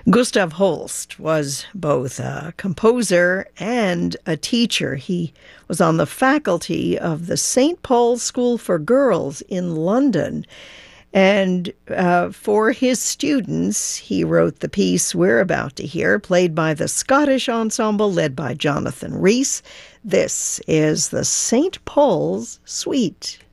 Gustav Holst was both a composer and a teacher. He was on the faculty of the St. Paul's School for Girls in London. And for his students, he wrote the piece we're about to hear, played by the Scottish Ensemble led by Jonathan Rhys. This is the St. Paul's Suite.